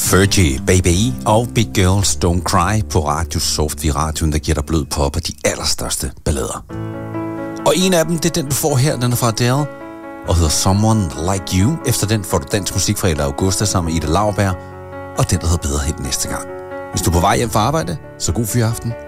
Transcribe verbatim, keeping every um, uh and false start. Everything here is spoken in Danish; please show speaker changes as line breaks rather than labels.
Fergie, Baby og Big Girls Don't Cry på Radio Soft, vi radioen, der giver dig blød pop og de allerstørste ballader. Og en af dem, det er den, du får her, den er fra Adele, og hedder Someone Like You. Efter den får du dansk musik fra Ella Augusta sammen med Ida Lauberg, og den, der hedder Bedre Hit næste gang. Hvis du er på vej hjem fra arbejde, så god fyraften.